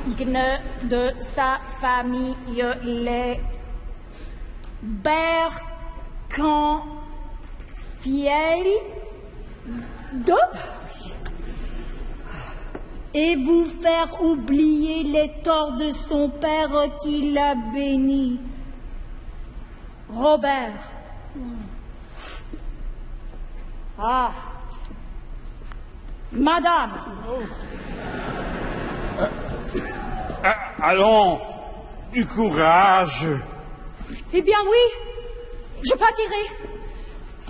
de sa famille, les Bercanfiel de et vous faire oublier les torts de son père qui l'a béni. Robert. Ah. Madame. Allons, du courage. Eh bien oui, je pâtirai.